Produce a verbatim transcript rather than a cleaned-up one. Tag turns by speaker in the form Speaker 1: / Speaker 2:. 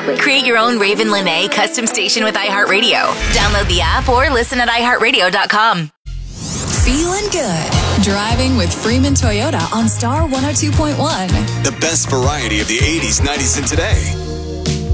Speaker 1: Create your own Raven Lene custom station with iHeartRadio. Download the app or listen at i heart radio dot com.
Speaker 2: Feeling good. Driving with Freeman Toyota on Star one oh two point one.
Speaker 3: The best variety of the eighties, nineties, and today.